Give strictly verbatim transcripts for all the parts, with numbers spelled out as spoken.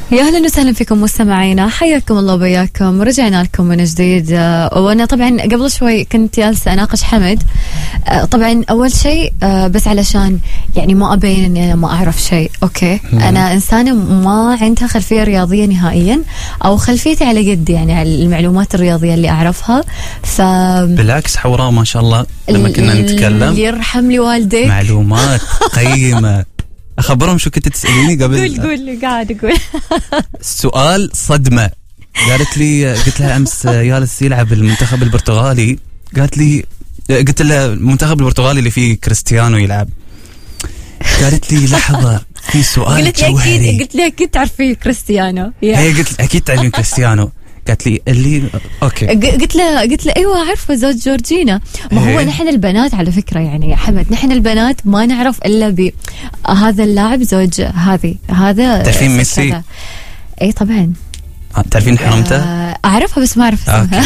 يا اهلا وسهلا فيكم مستمعينا، حياكم الله وبياكم. رجعنا لكم من جديد. وانا طبعا قبل شوي كنت جالسه اناقش حمد. طبعا اول شيء بس علشان يعني ما ابين اني انا ما اعرف شيء، اوكي. انا انسانه ما عندها خلفيه رياضيه نهائيا، او خلفيتي على قد يعني على المعلومات الرياضيه اللي اعرفها. ف بالعكس حوراء ما شاء الله لما كنا نتكلم يرحم لي والديك معلومات قيمه. أخبرهم شو كنت تسأليني قبل؟ قول قول لي قاعد أقول. السؤال صدمة. قالت لي قلت لها أمس جالس يلعب المنتخب البرتغالي، قالت لي قلت لها المنتخب البرتغالي اللي فيه كريستيانو يلعب. قالت لي لحظة في سؤال قلت جوهري. أكيد قلت لي أكيد تعرفين كريستيانو. هي قلت أكيد تعرفين كريستيانو. قالت لي اللي اوكي. قلت له قلت له ايوه عارفه زوج جورجينا. ما هو نحن البنات على فكره يعني يا حمد، نحن البنات ما نعرف الا ب هذا اللاعب زوج هذه هذا. تعرفين ميسي؟ اي طبعا. تعرفين حرمته؟ اعرفها بس ما اعرف اسمها.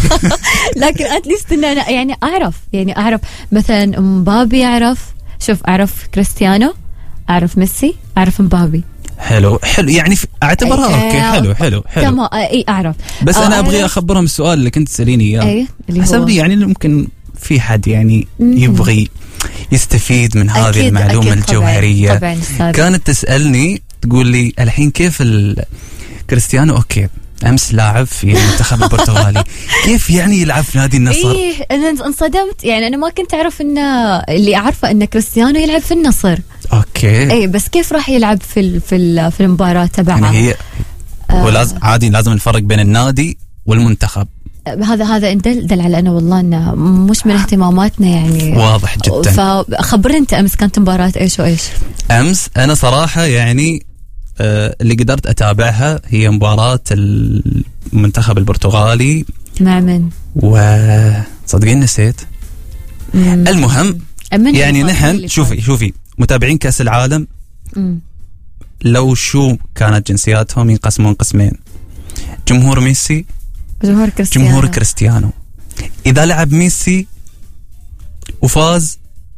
لكن اتليست ان انا يعني اعرف يعني اعرف مثلا مبابي، اعرف شوف اعرف كريستيانو، اعرف ميسي، اعرف مبابي. حلو حلو يعني اعتبرها أي اوكي. حلو حلو حلو تمام. اي اعرف بس انا أعرف. ابغي اخبرهم السؤال اللي كنت تساليني اياه. اي اللي حسب لي يعني ممكن في حد يعني يبغي يستفيد من هذه أكيد المعلومه أكيد الجوهريه. طبعا طبعا. كانت تسالني تقول لي الحين كيف كريستيانو اوكي امس لاعب في المنتخب البرتغالي، كيف يعني يلعب في نادي النصر؟ ايه انا انصدمت يعني، انا ما كنت اعرف ان اللي اعرفه ان كريستيانو يلعب في النصر. اوكي. اي بس كيف راح يلعب في ال في ال في المباراه تبعها؟ يعني هي آه ولازم عادي لازم نفرق بين النادي والمنتخب. هذا هذا دل, دل على انه والله انه مش من اهتماماتنا يعني. واضح جدا. فخبرني انت امس كانت مباراه ايش وايش؟ امس انا صراحه يعني آه اللي قدرت اتابعها هي مباراه المنتخب البرتغالي مع من؟ وصدقين نسيت. مم. المهم يعني نحن شوفي شوفي متابعين كأس العالم. مم. لو شو كانت جنسياتهم ينقسمون قسمين، جمهور ميسي جمهور كريستيانو. جمهور كريستيانو. إذا لعب ميسي وفاز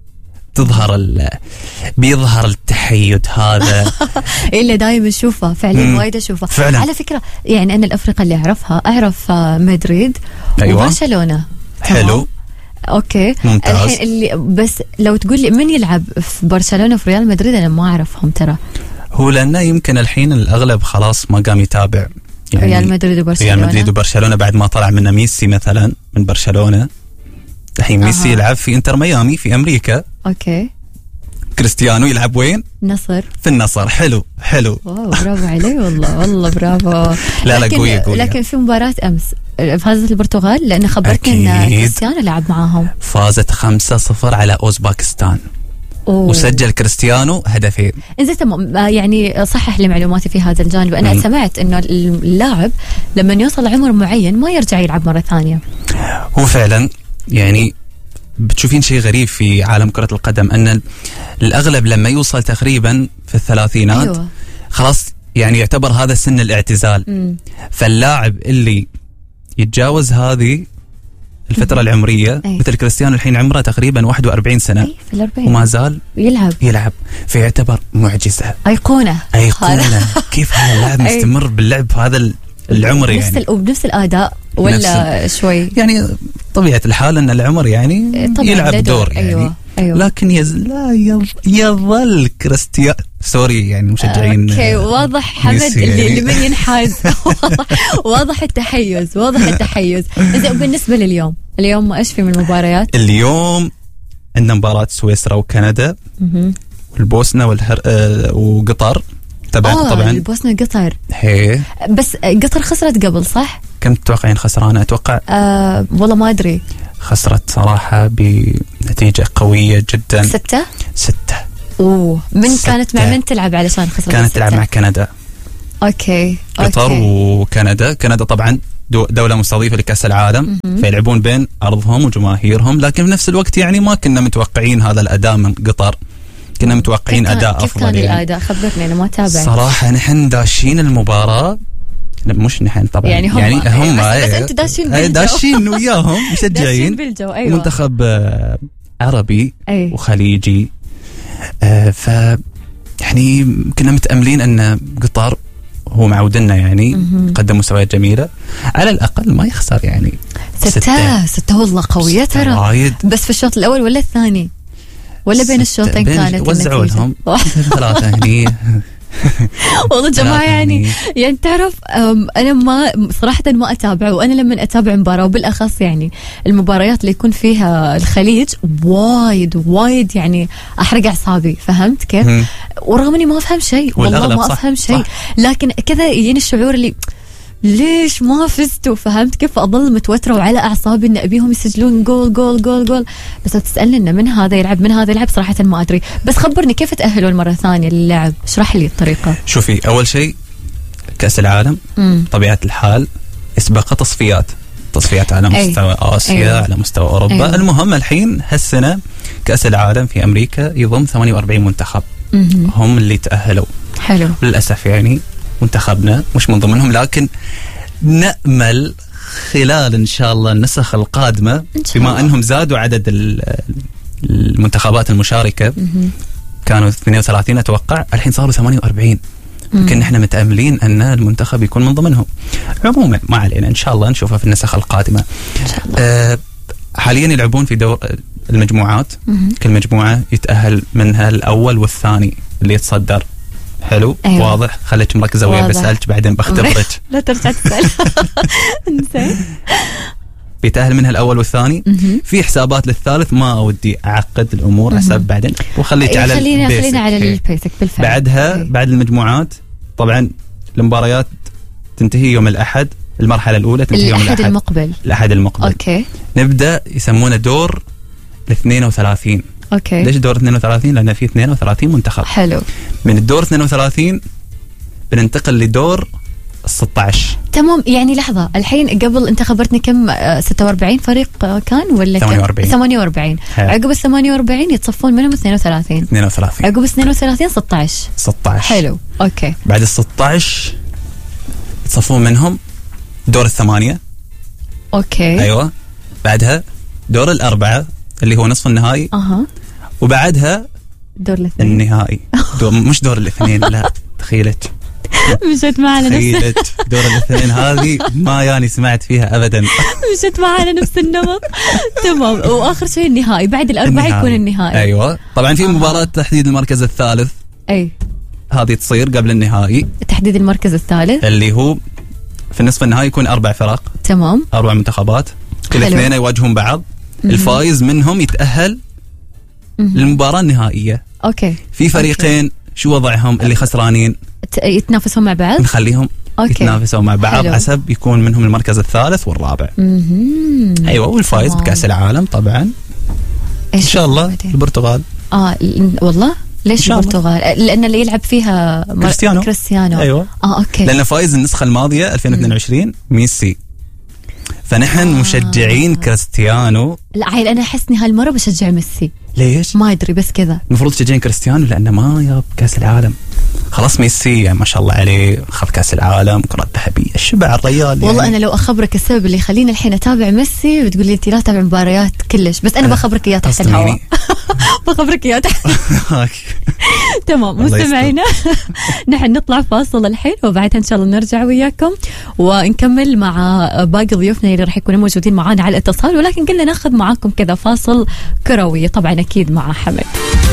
تظهر ال بيظهر التحيد هذا. اللي دايما اشوفه فعلا، وايد اشوفه فعلا. على فكرة يعني أنا الأفريقيا اللي أعرفها أعرف مدريد. أيوة. وبرشلونة. حلو اوكي ممتاز. الحين اللي بس لو تقول لي من يلعب في برشلونة وفي ريال مدريد انا ما اعرفهم ترى. هو لانه يمكن الحين الاغلب خلاص ما قام يتابع يعني ريال مدريد وبرشلونة. ريال مدريد وبرشلونة بعد ما طلع منه ميسي مثلا من برشلونة. الحين ميسي أه. يلعب في انتر ميامي في امريكا. اوكي. كريستيانو يلعب وين؟ نصر. في النصر. حلو حلو. واو برافو علي والله والله برافو. لا لا قوية قوية. لكن في مباراة امس فازت البرتغال لأن خبرتني أن كريستيانو لعب معاهم. فازت خمسة صفر على أوزباكستان. أوه. وسجل كريستيانو هدفين. إنزين تمام يعني صحح لي معلوماتي في هذا الجانب. أنا م. سمعت إنه اللاعب لما يوصل عمر معين ما يرجع يلعب مرة ثانية. هو فعلا يعني بتشوفين شيء غريب في عالم كرة القدم أن الأغلب لما يوصل تقريبا في الثلاثينات أيوة. خلاص يعني يعتبر هذا سن الاعتزال. م. فاللاعب اللي يتجاوز هذه الفترة العمرية أي. مثل كريستيانو الحين عمره تقريبا واحد وأربعين سنة أي في الأربعين. وما زال يلعب يلعب فيعتبر معجزة. أيقونة أيقونة. كيف هذا اللاعب مستمر باللعب هذا العمر يعني نفس وبنفس الأداء ولا شوي يعني طبيعة الحال أن العمر يعني يلعب دور يعني أيوة. أيوة. لكن يز... لا يظل كريستيانو سوري يعني مشجعين اوكي واضح حمد اللي يعني. لمن ينحاز واضح التحيز واضح التحيز. إذا بالنسبة لليوم اليوم ايش في من المباريات؟ اليوم عندنا مباراة سويسرا وكندا والبوسنة والهر... آه وقطر طبعا طبعا البوسنة قطر. هي بس قطر خسرت قبل صح؟ كم تتوقعين خسرانة؟ اتوقع آه والله ما ادري. خسرت صراحة بنتيجة قوية جدا. ستة ستة اوه من ستة. كانت مع من تلعب علشان خسرت؟ كانت ستة. تلعب مع كندا. اوكي قطر أوكي. وكندا. كندا طبعا دولة مستضيفة لكأس العالم م-م. فيلعبون بين أرضهم وجماهيرهم، لكن في نفس الوقت يعني ما كنا متوقعين هذا الأداء من قطر، كنا متوقعين أداء كيف أفضل. كيف كان يعني. الأداء خبرني أنا ما تابع صراحة نحن داشين المباراة مش نحن طبعا يعني هم, يعني هم بس, بس أنتوا داشين بالجو داشين وياهم مشجعين بالجو. أيوة. منتخب عربي أي. وخليجي. آه ف يعني كنا متأملين أن قطر هو معودنا يعني قدم مستويات جميلة، على الأقل ما يخسر يعني. ستة ستة والله قوية ترى، بس في الشوط الأول ولا الثاني ولا بين الشوطين كانت وزعوا لهم ثلاثة هني. والله جماعة يعني يعني تعرف أنا ما صراحة ما أتابع، وأنا لما أتابع مباراة وبالأخص يعني المباريات اللي يكون فيها الخليج وايد وايد يعني أحرق أعصابي، فهمت كيف؟ م. ورغم إني ما أفهم شيء والله ما أفهم شيء، لكن كذا يجيني الشعور اللي ليش ما فزتوا، فهمت كيف؟ أضل متوترة وعلى أعصابي إن أبيهم يسجلون جول جول جول جول، بس تسألني إن من هذا يلعب من هذا يلعب صراحة ما أدري. بس خبرني كيف تأهلوا المرة ثانية للعب، اشرح لي الطريقة. شوفي، أول شيء كأس العالم مم. طبيعة الحال يسبق تصفيات تصفيات على مستوى أي. آسيا أيوة. على مستوى أوروبا. أيوة. المهم الحين هالسنة كأس العالم في أمريكا يضم ثمانية وأربعين منتخب مم. هم اللي تأهلوا. حلو. للأسف يعني منتخبنا مش من ضمنهم، لكن نأمل خلال إن شاء الله النسخ القادمة بما أنهم زادوا عدد المنتخبات المشاركة م-م. كانوا اثنين وثلاثين أتوقع، الحين صاروا ثمانية وأربعين، لكن نحن متأملين أن المنتخب يكون من ضمنهم. عموما ما علينا، إن شاء الله نشوفها في النسخ القادمة. إن شاء الله. آه حاليا يلعبون في دور المجموعات م-م. كل مجموعة يتأهل منها الأول والثاني اللي يتصدر. حلو. أيوة. واضح، خليك مركزة ويا بسألك بعدين بختبرك. لا ترجع تسأل. انسى. بيتأهل منها الأول والثاني. في حسابات للثالث ما أودي أعقد الأمور، حساب بعدين وخليك على خلينا خلينا على البيسك بالفعل. بعدها أي. بعد المجموعات طبعا المباريات تنتهي يوم الأحد، المرحلة الأولى تنتهي يوم الأحد المقبل. الأحد المقبل. أوكي. نبدأ يسمونه دور الاثنين وثلاثين. أوكي. ليش دور اثنين وثلاثين؟ لأن في اثنين وثلاثين منتخب. حلو. من الدور اثنين وثلاثين بننتقل لدور ستة عشر. تمام. يعني لحظة، الحين قبل أنت خبرتني كم ستة وأربعين فريق كان ولا ثمانية وأربعين؟ ثمانية وأربعين. عقب ال ثمانية وأربعين يتصفون منهم اثنين وثلاثين. اثنين وثلاثين. عقب اثنين وثلاثين ستة عشر. ستة عشر. حلو. أوكي. بعد ال ستة عشر يتصفون منهم دور الثمانية. أوكي. أيوة. بعدها دور الأربعة اللي هو نصف النهائي. أها. وبعدها دور الاثنين النهائي. دور مش دور الاثنين، لا تخيلت مشيت معنا نفس تخيلت دور الاثنين هذه ما يعني سمعت فيها ابدا. مشيت معنا نفس النمط. تمام. واخر شيء النهائي، بعد الاربعه يكون النهائي. ايوه طبعا في مباراه تحديد المركز الثالث. اي هذه تصير قبل النهائي. تحديد المركز الثالث اللي هو في النصف النهائي يكون اربع فرق. تمام. اربع منتخبات، كل اثنين يواجهون بعض. م-م. الفائز منهم يتاهل م-م. للمباراه النهائيه. اوكي. في فريقين أوكي. شو وضعهم اللي خسرانين؟ يتنافسون مع بعض. نخليهم أوكي. يتنافسون مع بعض. حلو. حسب يكون منهم المركز الثالث والرابع. م-م. ايوه. والفائز بكأس العالم طبعا ان شاء الله البرتغال. اه والله ليش البرتغال؟ لان اللي يلعب فيها مر... كريستيانو. كريستيانو. ايوه. اه اوكي. لان فايز النسخه الماضيه ألفين واثنين وعشرين م. ميسي، فنحن آه. مشجعين كريستيانو. لا عيل انا احسني هالمره بشجع ميسي. ليش؟ ما ادري بس كذا. المفروض تشجعين كريستيانو لانه ما ياب كاس العالم. خلاص ميسي يعني ما شاء الله عليه خذ كاس العالم، كرة ذهبية، الشبع الريال. والله يعني. انا لو اخبرك السبب اللي يخليني الحين اتابع ميسي بتقول لي انت لا تتابع مباريات كلش، بس انا بخبرك اياه تحت الهواء. بخبرك اياه تحت. تمام. مستمعينا نحن نطلع فاصل الحين وبعدها ان شاء الله نرجع وياكم ونكمل مع باقي ضيوفنا اللي راح يكونوا موجودين معانا على الاتصال، ولكن قلنا ناخذ معاكم كذا فاصل كروي طبعا اكيد مع حمد.